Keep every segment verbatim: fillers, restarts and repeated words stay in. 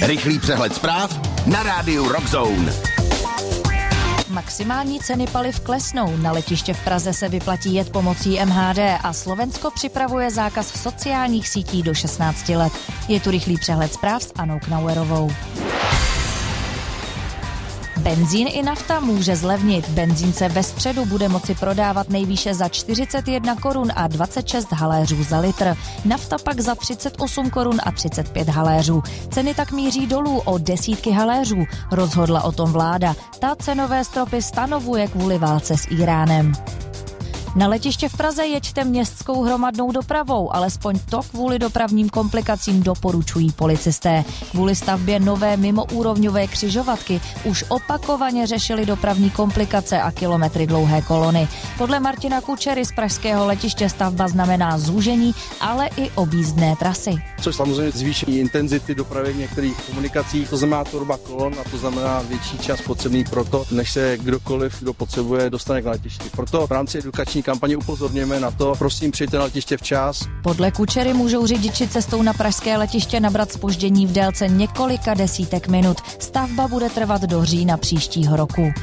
Rychlý přehled zpráv na rádiu Rock Zone. Maximální ceny paliv klesnou, na letiště v Praze se vyplatí jet pomocí M H D a Slovensko připravuje zákaz sociálních sítí do šestnácti let. Je tu rychlý přehled zpráv s Anou Knauerovou. Benzín i nafta může zlevnit. Benzín se ve středu bude moci prodávat nejvýše za čtyřicet jedna korun a dvacet šest haléřů za litr. Nafta pak za třicet osm korun a třicet pět haléřů. Ceny tak míří dolů o desítky haléřů. Rozhodla o tom vláda. Ta cenové stropy stanovuje kvůli válce s Íránem. Na letiště v Praze jeďte městskou hromadnou dopravou, alespoň to kvůli dopravním komplikacím doporučují policisté. Kvůli stavbě nové mimoúrovňové křižovatky už opakovaně řešili dopravní komplikace a kilometry dlouhé kolony. Podle Martina Kučery z pražského letiště stavba znamená zúžení, ale i objízdné trasy. Což samozřejmě zvýší intenzity dopravy v některých komunikacích, to znamená tvorba kolon a to znamená větší čas potřebný pro to, než se kdokoliv, kdo potřebuje, dostane k letišti. Proto v rámci edukační kampaně upozorněme na to, prosím, přijďte na letiště včas. Podle Kučery můžou řidiči cestou na pražské letiště nabrat zpoždění v délce několika desítek minut. Stavba bude trvat do října příštího roku.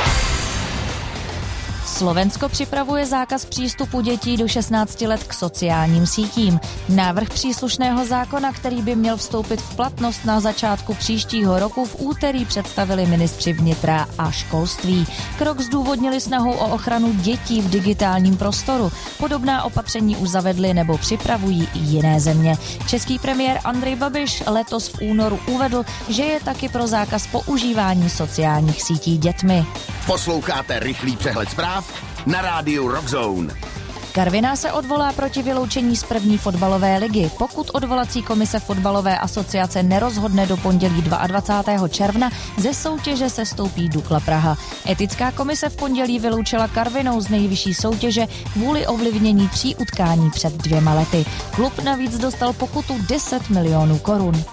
Slovensko připravuje zákaz přístupu dětí do šestnácti let k sociálním sítím. Návrh příslušného zákona, který by měl vstoupit v platnost na začátku příštího roku, v úterý představili ministři vnitra a školství. Krok zdůvodnili snahou o ochranu dětí v digitálním prostoru. Podobná opatření už zavedly nebo připravují i jiné země. Český premiér Andrej Babiš letos v únoru uvedl, že je taky pro zákaz používání sociálních sítí dětmi. Posloucháte rychlý přehled zpráv na rádiu Rock Zone. Karviná se odvolá proti vyloučení z první fotbalové ligy. Pokud odvolací komise fotbalové asociace nerozhodne do pondělí dvacátého druhého června, ze soutěže se stoupí Dukla Praha. Etická komise v pondělí vyloučila Karvinou z nejvyšší soutěže kvůli ovlivnění tří utkání před dvěma lety. Klub navíc dostal pokutu deset milionů korun.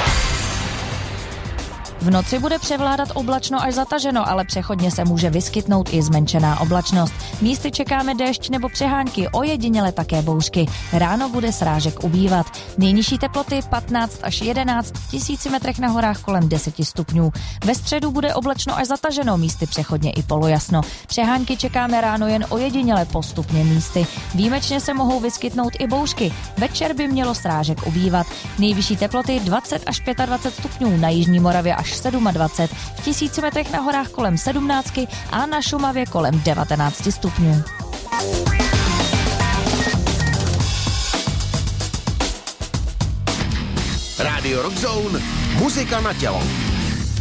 V noci bude převládat oblačno až zataženo, ale přechodně se může vyskytnout i zmenšená oblačnost. Místy čekáme déšť nebo přehánky, ojediněle také bouřky. Ráno bude srážek ubývat. Nejnižší teploty patnáct až jedenáct, v tisíci metrech na horách kolem deset stupňů. Ve středu bude oblačno až zataženo, místy přechodně i polojasno. Přehánky čekáme ráno jen ojediněle postupně místy. Výjimečně se mohou vyskytnout i bouřky. Večer by mělo srážek ubývat. Nejvyšší teploty dvacet až dvacet pět stupňů, na jižní Moravě až dvacet sedm, v tisíci metrech na horách kolem sedmnáct a na Šumavě kolem devatenáct stupňů. Radio Rock Zone, muzika na tělo.